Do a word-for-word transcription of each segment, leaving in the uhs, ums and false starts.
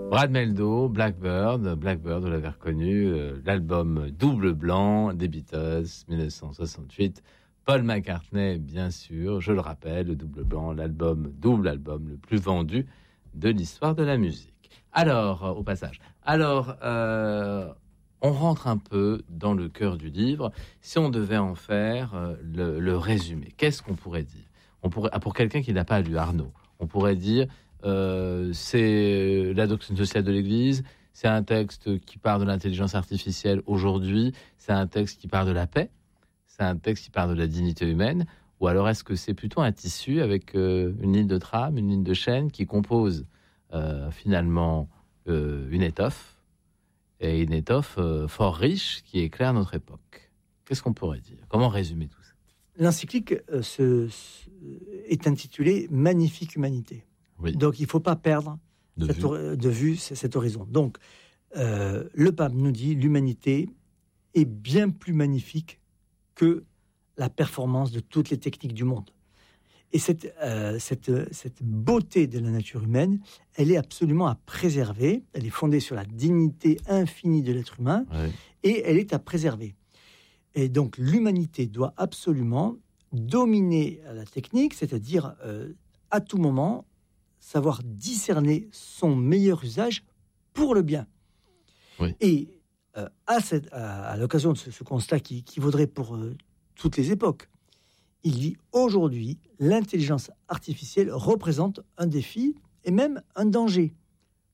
Brad Mehldau, Blackbird, Blackbird, vous l'avez reconnu, euh, l'album Double Blanc des Beatles, dix-neuf cent soixante-huit. Paul McCartney, bien sûr, je le rappelle, le Double Blanc, l'album, double album le plus vendu de l'histoire de la musique. Alors, euh, au passage, alors, euh, on rentre un peu dans le cœur du livre. Si on devait en faire euh, le, le résumé, qu'est-ce qu'on pourrait dire? On pourrait, ah, pour quelqu'un qui n'a pas lu Arnaud, on pourrait dire euh, c'est la doctrine sociale de l'Église, c'est un texte qui parle de l'intelligence artificielle aujourd'hui, c'est un texte qui parle de la paix, c'est un texte qui parle de la dignité humaine, ou alors est-ce que c'est plutôt un tissu avec euh, une ligne de trame, une ligne de chaîne qui compose euh, finalement euh, une étoffe, et une étoffe euh, fort riche qui éclaire notre époque? Qu'est-ce qu'on pourrait dire? Comment résumer tout ça? L'encyclique euh, se, se, est intitulée « Magnifique humanité ». Oui. Donc il ne faut pas perdre de cette, vue. de vue cet horizon. Donc euh, le pape nous dit l'humanité est bien plus magnifique que la performance de toutes les techniques du monde. Et cette, euh, cette, cette beauté de la nature humaine, elle est absolument à préserver. Elle est fondée sur la dignité infinie de l'être humain, oui. Et elle est à préserver. Et donc l'humanité doit absolument dominer la technique, c'est-à-dire euh, à tout moment savoir discerner son meilleur usage pour le bien. Oui. Et euh, à, cette, à, à l'occasion de ce, ce constat qui, qui vaudrait pour euh, toutes les époques, il dit aujourd'hui, l'intelligence artificielle représente un défi et même un danger. Pourquoi ?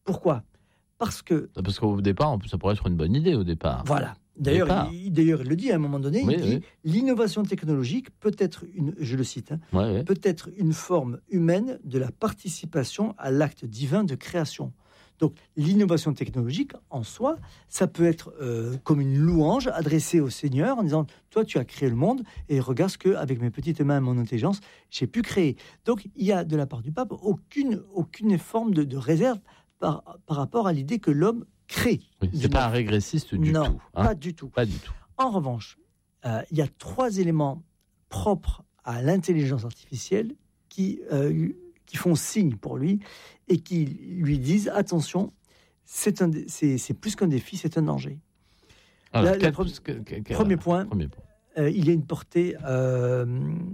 Parce que... Parce qu'au départ, ça pourrait être une bonne idée au départ. Voilà. D'ailleurs il, d'ailleurs, il le dit à un moment donné, oui, il dit oui. L'innovation technologique peut être, une, je le cite, hein, oui, oui. peut être une forme humaine de la participation à l'acte divin de création. Donc l'innovation technologique en soi, ça peut être euh, comme une louange adressée au Seigneur en disant « Toi, tu as créé le monde et regarde ce qu'avec mes petites mains et mon intelligence, j'ai pu créer. » Donc il y a de la part du pape aucune, aucune forme de, de réserve par, par rapport à l'idée que l'homme crée. Oui, c'est pas un régressiste du non, tout. Hein. Pas du tout. Pas du tout. En revanche, euh, il y a trois éléments propres à l'intelligence artificielle qui, euh, qui font signe pour lui et qui lui disent attention, c'est, un, c'est, c'est plus qu'un défi, c'est un danger. Alors, Là, quel, pre- que, que, que, premier point, premier point. Euh, il y a une portée. Euh,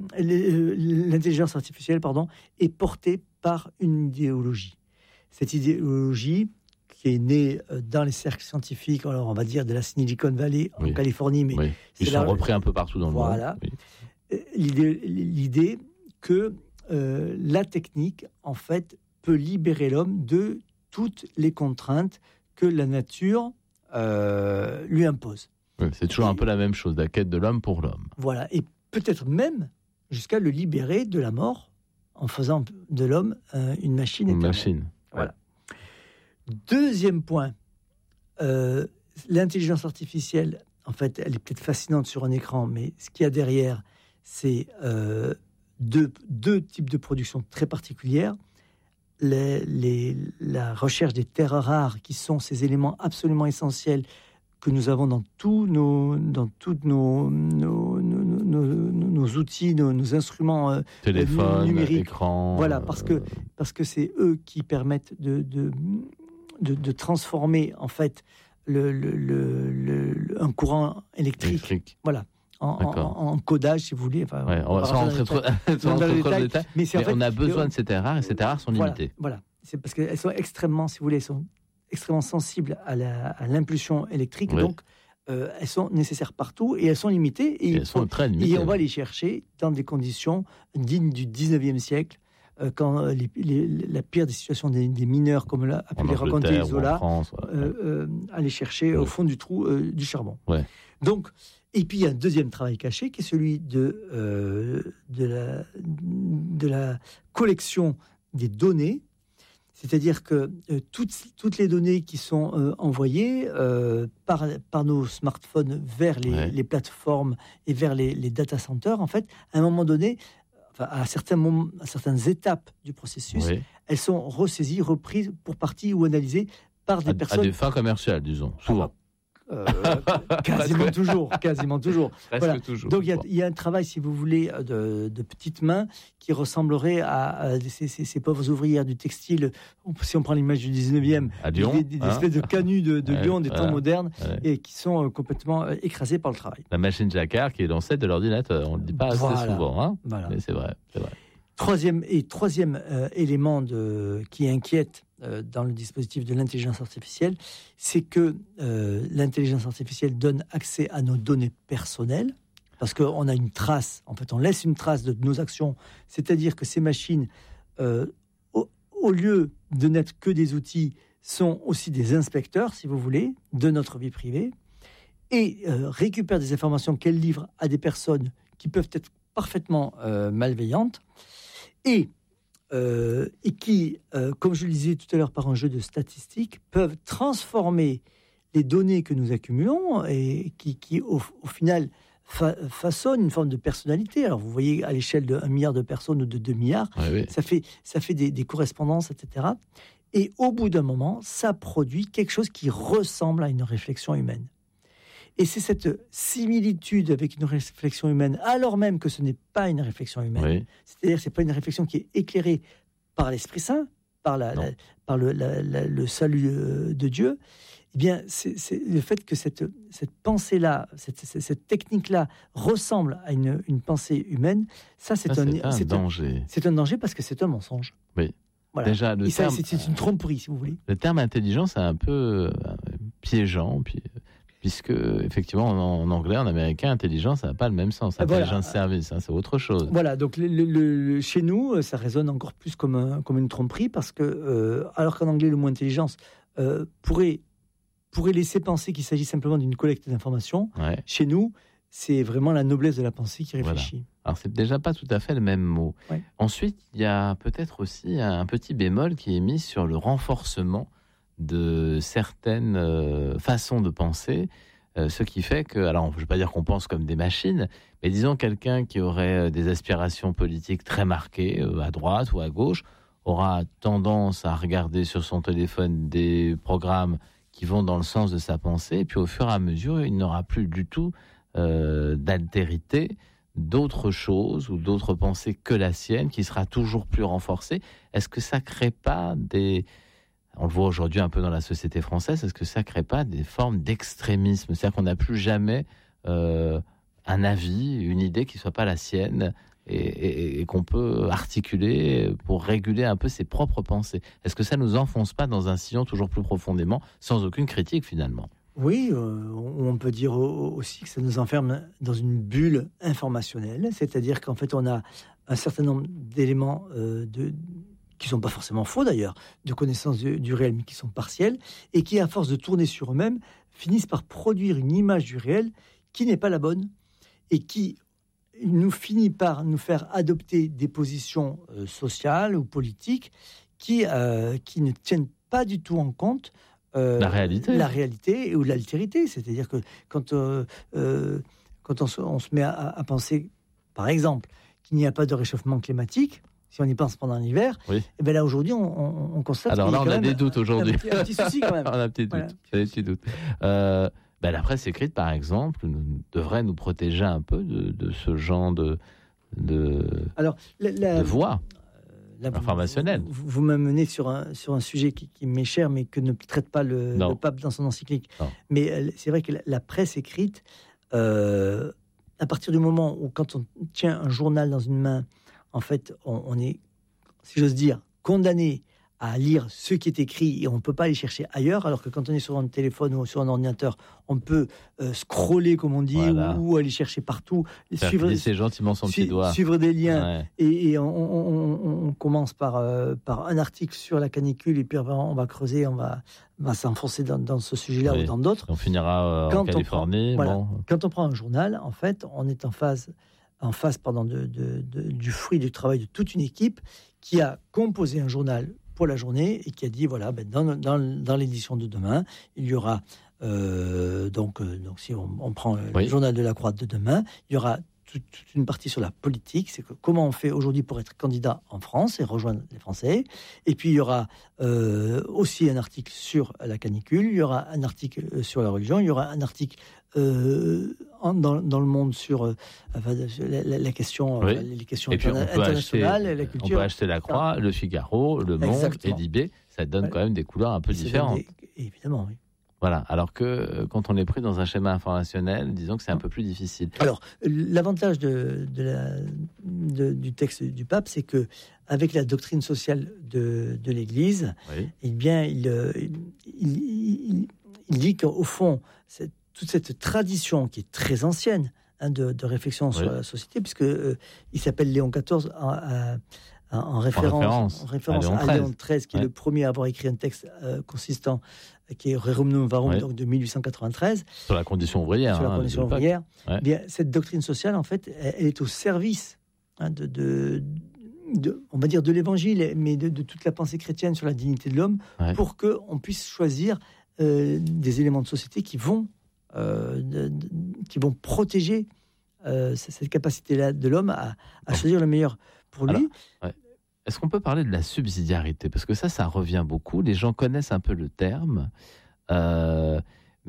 l'intelligence artificielle, pardon, est portée par une idéologie. Cette idéologie qui est né dans les cercles scientifiques, alors on va dire de la Silicon Valley en oui. Californie, mais oui. Ils sont là, repris un peu partout dans le voilà. monde. Voilà. Oui. L'idée, l'idée que euh, la technique, en fait, peut libérer l'homme de toutes les contraintes que la nature euh, lui impose. Oui, c'est toujours et, un peu la même chose, la quête de l'homme pour l'homme. Voilà, et peut-être même jusqu'à le libérer de la mort en faisant de l'homme euh, une machine Une éternelle. machine. Voilà. Deuxième point, euh, l'intelligence artificielle, en fait, elle est peut-être fascinante sur un écran, mais ce qu'il y a derrière, c'est euh, deux, deux types de production très particulières. Les, les, la recherche des terres rares, qui sont ces éléments absolument essentiels que nous avons dans tous nos, dans toutes nos, nos, nos, nos, nos outils, nos, nos instruments euh, téléphone, numériques. Écran. Voilà, parce que, parce que c'est eux qui permettent de... de De, de transformer en fait le, le, le, le, un courant électrique, électrique. Voilà, en, en, en codage si vous voulez. Enfin, ouais, on va sans rentrer trop dans le détail, mais, mais en fait, on a besoin de ces terres rares et ces terres rares sont voilà, limitées. Voilà, c'est parce qu'elles sont extrêmement, si vous voulez, elles sont extrêmement sensibles à, la, à l'impulsion électrique, oui. donc euh, elles sont nécessaires partout et elles sont limitées. Et, et elles sont très limitées. Et on va les chercher dans des conditions dignes du dix-neuvième siècle. Quand les, les, la pire des situations des, des mineurs, comme l'a, a pu les raconter Zola, France, ouais. euh, euh, aller chercher ouais. au fond du trou euh, du charbon. Ouais. Donc, et puis il y a un deuxième travail caché qui est celui de, euh, de, la, de la collection des données, c'est-à-dire que euh, toutes, toutes les données qui sont euh, envoyées euh, par, par nos smartphones vers les, ouais. les plateformes et vers les, les data centers, en fait, à un moment donné, à certains moments, à certaines étapes du processus, oui. elles sont ressaisies, reprises pour partie ou analysées par des à, personnes... À des fins commerciales, disons, souvent. Euh, quasiment toujours, quasiment toujours. Voilà. toujours. Donc il y, y a un travail, si vous voulez, de, de petites mains qui ressemblerait à, à ces, ces, ces pauvres ouvrières du textile. Si on prend l'image du dix-neuvième, à Lyon, des, des, des hein espèces de canuts de, de ouais, Lyon, des voilà, temps modernes, ouais. et qui sont euh, complètement euh, écrasés par le travail. La machine Jacquard qui est l'ancêtre de l'ordinateur, on ne le dit pas assez voilà. souvent, hein voilà. mais c'est vrai, c'est vrai. Troisième et troisième euh, élément de, qui inquiète euh, dans le dispositif de l'intelligence artificielle, c'est que euh, l'intelligence artificielle donne accès à nos données personnelles, parce qu'on a une trace, en fait on laisse une trace de nos actions, c'est-à-dire que ces machines, euh, au, au lieu de n'être que des outils, sont aussi des inspecteurs, si vous voulez, de notre vie privée, et euh, récupèrent des informations qu'elles livrent à des personnes qui peuvent être parfaitement euh, malveillantes, et, euh, et qui, euh, comme je le disais tout à l'heure par un jeu de statistiques, peuvent transformer les données que nous accumulons et qui, qui au, au final, fa- façonnent une forme de personnalité. Alors, vous voyez, à l'échelle de un milliard de personnes ou de deux milliards, ouais, oui. ça fait, ça fait des, des correspondances, et cetera. Et au bout d'un moment, ça produit quelque chose qui ressemble à une réflexion humaine. Et c'est cette similitude avec une réflexion humaine, alors même que ce n'est pas une réflexion humaine. Oui. C'est-à-dire que ce n'est pas une réflexion qui est éclairée par l'Esprit Saint, par, la, la, par le, la, la, le salut de Dieu. Eh bien, c'est, c'est le fait que cette, cette pensée-là, cette, cette, cette technique-là ressemble à une, une pensée humaine, ça, c'est, ça, un, c'est un c'est danger. Un, c'est un danger parce que c'est un mensonge. Oui. Voilà. Déjà, le Et ça, terme, c'est, c'est une tromperie, si vous voulez. Le terme intelligence est un peu euh, piégeant, puis... Puisque, effectivement, en, en anglais, en américain, intelligence, ça n'a pas le même sens. Intelligence voilà. Service, hein, c'est autre chose. Voilà, donc le, le, le, chez nous, ça résonne encore plus comme, un, comme une tromperie, parce que, euh, alors qu'en anglais, le mot intelligence euh, pourrait, pourrait laisser penser qu'il s'agit simplement d'une collecte d'informations, ouais. Chez nous, c'est vraiment la noblesse de la pensée qui réfléchit. Voilà. Alors, c'est déjà pas tout à fait le même mot. Ouais. Ensuite, il y a peut-être aussi un petit bémol qui est mis sur le renforcement de certaines euh, façons de penser, euh, ce qui fait que, alors je ne veux pas dire qu'on pense comme des machines, mais disons quelqu'un qui aurait des aspirations politiques très marquées, euh, à droite ou à gauche, aura tendance à regarder sur son téléphone des programmes qui vont dans le sens de sa pensée, et puis au fur et à mesure, il n'aura plus du tout euh, d'altérité, d'autres choses ou d'autres pensées que la sienne, qui sera toujours plus renforcée. Est-ce que ça ne crée pas des... On le voit aujourd'hui un peu dans la société française, est-ce que ça ne crée pas des formes d'extrémisme ? C'est-à-dire qu'on n'a plus jamais euh, un avis, une idée qui ne soit pas la sienne et, et, et qu'on peut articuler pour réguler un peu ses propres pensées. Est-ce que ça ne nous enfonce pas dans un sillon toujours plus profondément, sans aucune critique finalement ? Oui, euh, on peut dire aussi que ça nous enferme dans une bulle informationnelle, c'est-à-dire qu'en fait on a un certain nombre d'éléments euh, de... qui ne sont pas forcément faux d'ailleurs, de connaissances du, du réel, mais qui sont partielles, et qui, à force de tourner sur eux-mêmes, finissent par produire une image du réel qui n'est pas la bonne, et qui nous finit par nous faire adopter des positions euh, sociales ou politiques qui, euh, qui ne tiennent pas du tout en compte euh, la réalité, la réalité ou l'altérité. C'est-à-dire que quand, euh, euh, quand on, se, on se met à, à penser, par exemple, qu'il n'y a pas de réchauffement climatique, si on y pense pendant l'hiver, oui. Et bien là aujourd'hui on, on, on constate. Alors là on a des un, doutes aujourd'hui. Un petit, un petit souci quand même. on a un petit doute. Voilà. Des petits doutes. Euh, ben la presse écrite par exemple nous, devrait nous protéger un peu de, de ce genre de de, Alors, la, la, de voix la, informationnelle. Vous, vous m'amenez sur un sur un sujet qui, qui m'est cher mais que ne traite pas le, le pape dans son encyclique. Non. Mais c'est vrai que la, la presse écrite, euh, à partir du moment où quand on tient un journal dans une main, en fait, on, on est, si j'ose dire, condamné à lire ce qui est écrit et on ne peut pas aller chercher ailleurs, alors que quand on est sur un téléphone ou sur un ordinateur, on peut euh, scroller, comme on dit, voilà. ou, ou aller chercher partout, faire suivre, glisser gentiment son su, petit doigt. Suivre des liens. Ouais. Et, et on, on, on, on commence par, euh, par un article sur la canicule et puis on va creuser, on va, on va s'enfoncer dans, dans ce sujet-là oui. ou dans d'autres. On finira euh, en Californie. On prend, bon. voilà. Quand on prend un journal, en fait, on est en phase... en face pardon, de, de, de, du fruit du travail de toute une équipe qui a composé un journal pour la journée et qui a dit, voilà, ben dans, dans, dans l'édition de demain, il y aura, euh, donc, euh, donc si on, on prend oui. le journal de la Croix de demain, il y aura toute, toute une partie sur la politique, c'est que comment on fait aujourd'hui pour être candidat en France et rejoindre les Français. Et puis il y aura euh, aussi un article sur la canicule, il y aura un article sur la religion, il y aura un article euh, en, dans, dans le monde sur euh, enfin, la, la, la question, oui. euh, les questions et puis interna- internationales, acheter, la culture. On peut acheter la Croix, le Figaro, le Monde Exactement. et Libé. Ça donne ouais. quand même des couleurs un peu différentes. Des... Évidemment, oui. Voilà, alors que quand on est pris dans un schéma informationnel, disons que c'est un peu plus difficile. Alors, l'avantage de, de la, de, du texte du pape, c'est que avec la doctrine sociale de, de l'Église, oui. eh bien, il, il, il, il dit qu'au fond, cette, toute cette tradition qui est très ancienne hein, de, de réflexion oui. sur la société, puisque euh, il s'appelle Léon quatorze à, à En référence, en référence à Léon treize, à Léon treize qui ouais. est le premier à avoir écrit un texte euh, consistant, qui est Rerum Novarum, ouais. donc de mille huit cent quatre-vingt-treize. Sur la condition ouvrière. Sur la hein, condition ouvrière. Ouais. Bien, cette doctrine sociale, en fait, elle, elle est au service hein, de, de, de, on va dire, de l'Évangile, mais de, de toute la pensée chrétienne sur la dignité de l'homme, ouais. pour qu'on puisse choisir euh, des éléments de société qui vont, euh, de, de, qui vont protéger euh, cette capacité-là de l'homme à, à choisir le meilleur pour lui. Alors, ouais. Est-ce qu'on peut parler de la subsidiarité ? Parce que ça, ça revient beaucoup. Les gens connaissent un peu le terme, euh,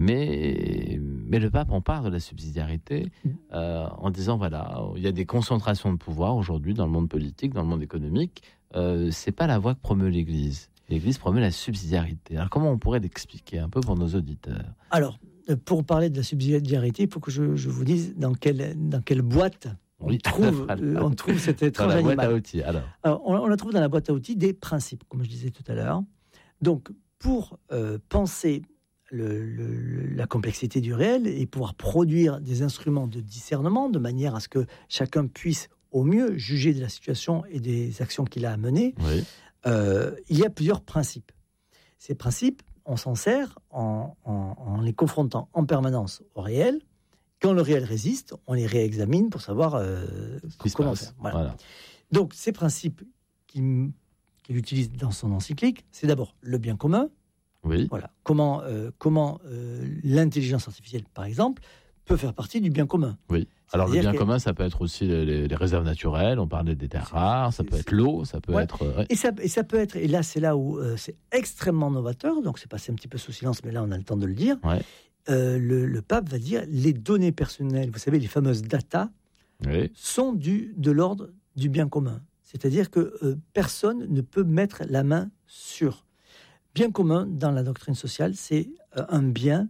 mais, mais le pape en parle de la subsidiarité euh, en disant, voilà, il y a des concentrations de pouvoir aujourd'hui dans le monde politique, dans le monde économique. Euh, c'est pas la voie que promeut l'Église. L'Église promeut la subsidiarité. Alors comment on pourrait l'expliquer un peu pour nos auditeurs ? Alors, pour parler de la subsidiarité, il faut que je, je vous dise dans quelle, dans quelle boîte... On, oui. trouve, euh, on trouve cet étrange animal. Boîte à outils, alors. Alors, on, on la trouve dans la boîte à outils des principes, comme je disais tout à l'heure. Donc, pour euh, penser le, le, la complexité du réel et pouvoir produire des instruments de discernement de manière à ce que chacun puisse au mieux juger de la situation et des actions qu'il a à mener, oui. euh, il y a plusieurs principes. Ces principes, on s'en sert en, en, en les confrontant en permanence au réel. Quand le réel résiste, on les réexamine pour savoir euh, comment faire. Voilà. Voilà. Donc, ces principes qu'il, qu'il utilise dans son encyclique, c'est d'abord le bien commun. Oui. Voilà. Comment, euh, comment euh, l'intelligence artificielle, par exemple, peut faire partie du bien commun. Oui. Alors, le bien que... commun, ça peut être aussi les, les réserves naturelles. On parlait des terres rares. Ça peut être l'eau. Ça peut ouais. être. Ouais. Et, ça, et ça peut être. Et là, c'est là où euh, c'est extrêmement novateur. Donc, c'est passé un petit peu sous silence, mais là, on a le temps de le dire. Ouais. Euh, le, le pape va dire les données personnelles, vous savez, les fameuses data, oui. sont du, de l'ordre du bien commun. C'est-à-dire que euh, personne ne peut mettre la main sur. Bien commun, dans la doctrine sociale, c'est euh, un bien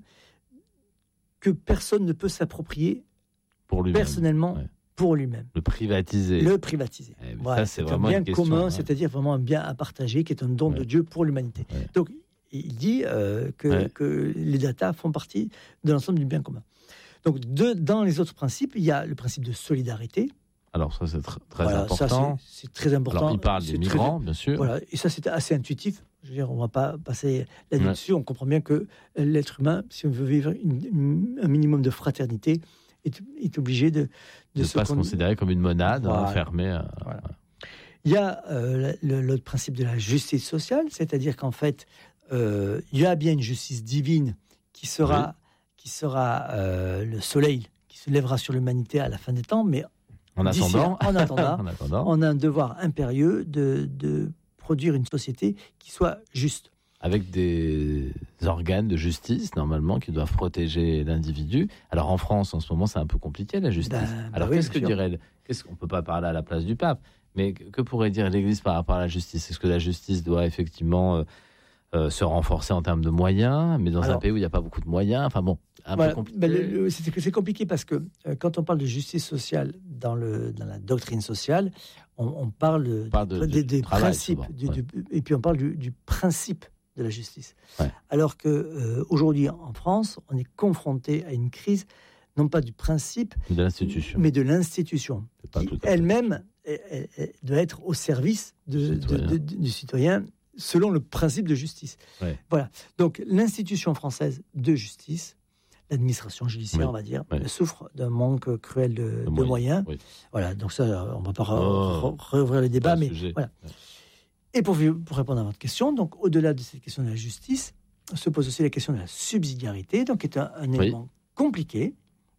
que personne ne peut s'approprier pour lui-même. Personnellement ouais. pour lui-même. Le privatiser. Le privatiser. Eh, voilà, ça, c'est, c'est vraiment un bien une question, commun, ouais. c'est-à-dire vraiment un bien à partager, qui est un don ouais. de Dieu pour l'humanité. Ouais. Donc, il dit euh, que, ouais. que les datas font partie de l'ensemble du bien commun. Donc, de, dans les autres principes, il y a le principe de solidarité. Alors, ça, c'est tr- très voilà, important. Ça, c'est, c'est très important. Alors, il parle c'est des migrants, très, bien sûr. Voilà, et ça, c'est assez intuitif. Je veux dire, on ne va pas passer là-dessus. Ouais. On comprend bien que l'être humain, si on veut vivre une, une, un minimum de fraternité, est, est obligé de... De ne pas se considérer comme une monade voilà. enfermée. Euh, voilà. Il y a euh, le, le principe de la justice sociale, c'est-à-dire qu'en fait, Euh, il y a bien une justice divine qui sera, oui. qui sera euh, le soleil qui se lèvera sur l'humanité à la fin des temps, mais en attendant, en attendant, en attendant, on a un devoir impérieux de, de produire une société qui soit juste. Avec des organes de justice, normalement, qui doivent protéger l'individu. Alors en France, en ce moment, c'est un peu compliqué, la justice. Ben, Alors ben qu'est-ce oui, que dirait... Qu'est-ce qu'on ne peut pas parler à la place du pape, mais que pourrait dire l'Église par rapport à la justice ? Est-ce que la justice doit effectivement... Euh, Euh, se renforcer en termes de moyens, mais dans Alors, un pays où il n'y a pas beaucoup de moyens, enfin bon, un voilà, peu compliqué. Ben le, le, c'est, c'est compliqué parce que euh, quand on parle de justice sociale dans, le, dans la doctrine sociale, on, on parle, on parle de, de, de, des travail, principes, du, ouais. du, et puis on parle du, du principe de la justice. Ouais. Alors qu'aujourd'hui, euh, en France, on est confronté à une crise, non pas du principe, de l'institution. mais de l'institution, qui elle-même elle, elle, elle doit être au service de, de, de, de, du citoyen, selon le principe de justice. Ouais. Voilà. Donc, l'institution française de justice, l'administration judiciaire, oui. on va dire, oui. souffre d'un manque cruel de, de, de moyens. Oui. Voilà. Donc ça, on ne va pas oh, réouvrir les débats, mais sujet. Voilà. Ouais. Et pour, pour répondre à votre question, donc, au-delà de cette question de la justice, se pose aussi la question de la subsidiarité, donc qui est un, un élément compliqué,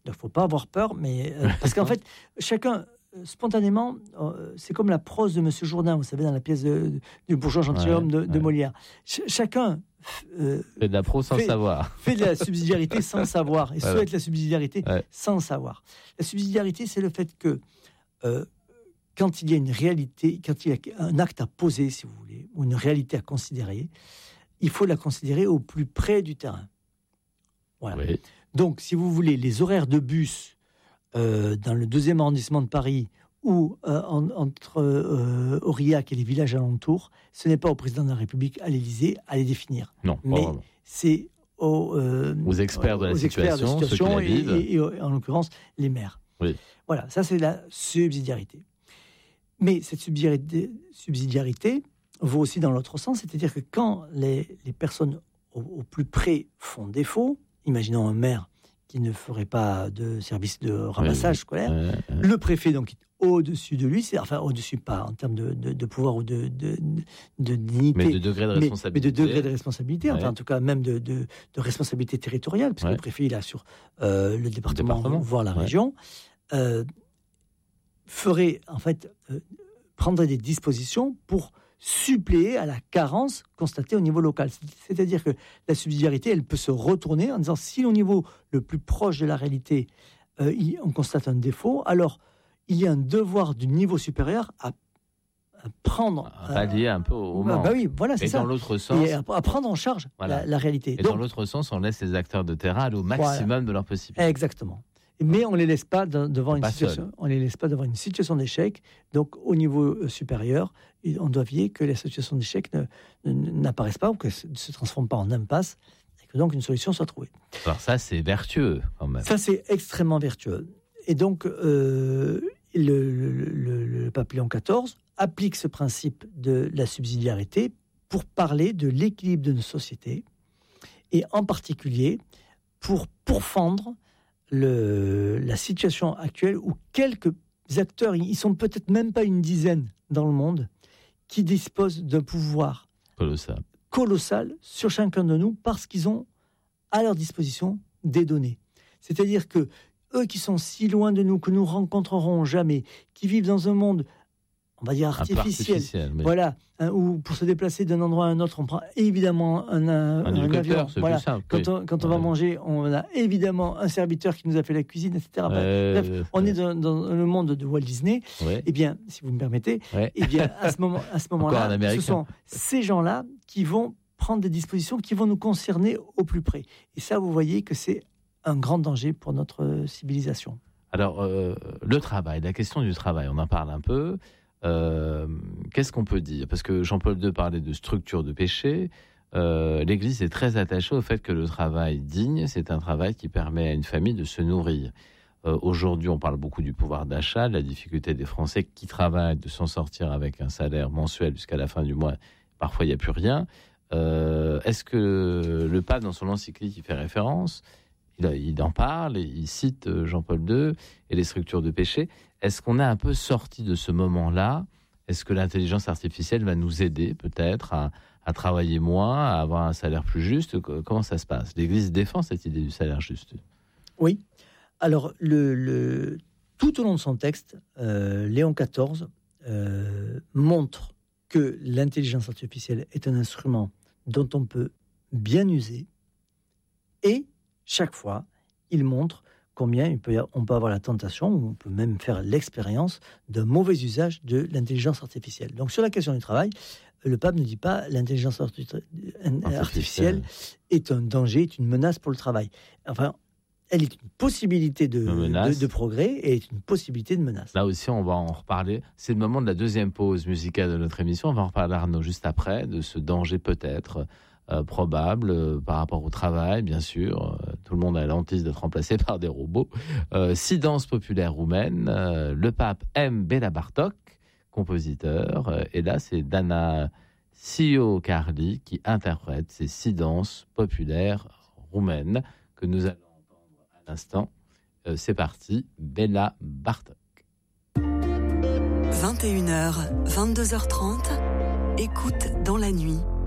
Donc, il ne faut pas avoir peur, mais euh, parce qu'en fait, chacun, euh, spontanément, euh, c'est comme la prose de Monsieur Jourdain, vous savez, dans la pièce de, de, du bourgeois gentilhomme ouais, de, de ouais. Molière. Ch- chacun euh, fait de la prose sans fait, savoir. Fait de la subsidiarité sans savoir, et ouais, souhaite ouais. la subsidiarité ouais. sans savoir. La subsidiarité, c'est le fait que euh, quand il y a une réalité, quand il y a un acte à poser, si vous voulez, ou une réalité à considérer, il faut la considérer au plus près du terrain. Voilà. Oui. Donc, si vous voulez, les horaires de bus euh, dans le deuxième arrondissement de Paris ou euh, en, entre euh, Aurillac et les villages alentours, ce n'est pas au président de la République, à l'Élysée, à les définir. Non, mais c'est aux, euh, aux experts de la aux situation, experts de situation ceux qui la et, et, et en l'occurrence les maires. Oui. Voilà, ça c'est la subsidiarité. Mais cette subsidiarité, subsidiarité vaut aussi dans l'autre sens, c'est-à-dire que quand les, les personnes au, au plus près font défaut, imaginons un maire qui ne ferait pas de service de ramassage oui, scolaire, euh, euh. le préfet donc au-dessus de lui, c'est, enfin au-dessus pas en termes de, de, de pouvoir ou de, de, de dignité, mais de degré de responsabilité, mais, mais de degré de responsabilité, ouais. enfin en tout cas même de, de, de responsabilité territoriale, parce ouais. que le préfet il a sur euh, le, département, le département, voire la ouais. région, euh, ferait en fait euh, prendrait des dispositions pour suppléer à la carence constatée au niveau local. C'est-à-dire que la subsidiarité, elle peut se retourner en disant si au niveau le plus proche de la réalité, euh, on constate un défaut, alors il y a un devoir du niveau supérieur à, à prendre... À rallier euh, un peu au manque. Bah oui, voilà, c'est et ça. dans l'autre sens... Et à, à prendre en charge voilà. la, la réalité. Et Donc, dans l'autre sens, on laisse les acteurs de terrain aller au maximum voilà. de leurs possibilités. Exactement. Mais on ne les laisse pas devant une situation, on les laisse pas devant une situation d'échec. Donc, au niveau supérieur, on doit veiller que les situations d'échec ne, ne, n'apparaissent pas ou qu'elles ne se transforment pas en impasse et que donc une solution soit trouvée. Alors ça, c'est vertueux quand même. Ça, c'est extrêmement vertueux. Et donc, euh, le, le, le, le pape Léon quatorze applique ce principe de la subsidiarité pour parler de l'équilibre de nos sociétés et en particulier pour pourfendre Le, la situation actuelle où quelques acteurs, ils sont peut-être même pas une dizaine dans le monde, qui disposent d'un pouvoir colossal, colossal sur chacun de nous parce qu'ils ont à leur disposition des données. C'est-à-dire que eux qui sont si loin de nous, que nous rencontrerons jamais, qui vivent dans un monde, on va dire artificiel, artificiel mais... voilà, hein, où pour se déplacer d'un endroit à un autre, on prend évidemment un, un, un, un avion. C'est voilà. Simple, quand on, quand on ouais. va manger, on a évidemment un serviteur qui nous a fait la cuisine, et cetera. Euh, Bref, on ouais. est dans, dans le monde de Walt Disney. Ouais. Eh bien, si vous me permettez, ouais. eh bien, à ce moment, à ce moment-là, ce sont ces gens-là qui vont prendre des dispositions qui vont nous concerner au plus près. Et ça, vous voyez que c'est un grand danger pour notre civilisation. Alors, euh, le travail, la question du travail, on en parle un peu. Euh, qu'est-ce qu'on peut dire ? Parce que Jean-Paul deux parlait de structure de péché. Euh, L'Église est très attachée au fait que le travail digne, c'est un travail qui permet à une famille de se nourrir. Euh, aujourd'hui, on parle beaucoup du pouvoir d'achat, de la difficulté des Français qui travaillent de s'en sortir avec un salaire mensuel jusqu'à la fin du mois. Parfois, il n'y a plus rien. Euh, est-ce que le pape, dans son encyclique, il fait référence, il, il en parle, et il cite Jean-Paul deux et les structures de péché. Est-ce qu'on est un peu sorti de ce moment-là ? Est-ce que l'intelligence artificielle va nous aider peut-être à, à travailler moins, à avoir un salaire plus juste ? Comment ça se passe ? L'Église défend cette idée du salaire juste. Oui. Alors, le, le, tout au long de son texte, euh, Léon quatorze euh, montre que l'intelligence artificielle est un instrument dont on peut bien user et chaque fois, il montre combien il peut, on peut avoir la tentation, ou on peut même faire l'expérience d'un mauvais usage de l'intelligence artificielle. Donc sur la question du travail, le pape ne dit pas l'intelligence artificielle, artificielle est un danger, est une menace pour le travail. Enfin, elle est une possibilité de, de, de progrès et est une possibilité de menace. Là aussi, on va en reparler. C'est le moment de la deuxième pause musicale de notre émission. On va en reparler, Arnaud, juste après, de ce danger peut-être Euh, probable euh, par rapport au travail, bien sûr. Euh, tout le monde a l'hantise d'être remplacé par des robots. Euh, six danses populaires roumaines. Euh, le pape aime Béla Bartók, compositeur. Euh, et là, c'est Dana Ciocarli qui interprète ces six danses populaires roumaines que nous allons entendre à l'instant. Euh, c'est parti, Béla Bartók. vingt et une heures, vingt-deux heures trente, écoute dans la nuit.